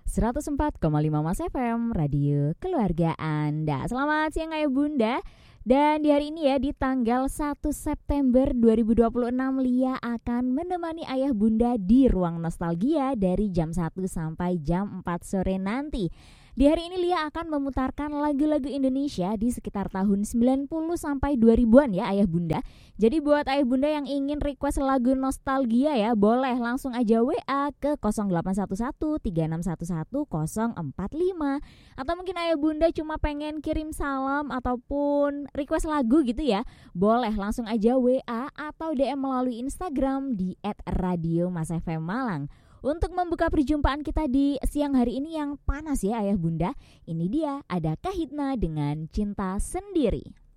104,5 Mas FM, radio keluarga Anda. Selamat siang Ayah Bunda. Dan di hari ini ya, di tanggal 1 September 2026, Lia akan menemani Ayah Bunda di Ruang Nostalgia dari jam 1 sampai jam 4 sore nanti. Di hari ini Lia akan memutarkan lagu-lagu Indonesia di sekitar tahun 90 sampai 2000-an ya Ayah Bunda. Jadi buat Ayah Bunda yang ingin request lagu nostalgia ya, boleh langsung aja WA ke 0811 3611 045. Atau mungkin Ayah Bunda cuma pengen kirim salam ataupun request lagu gitu ya, boleh langsung aja WA atau DM melalui Instagram di @radiomasfmmalang. Untuk membuka perjumpaan kita di siang hari ini yang panas ya Ayah Bunda, ini dia ada Kahitna dengan Cinta Sendiri.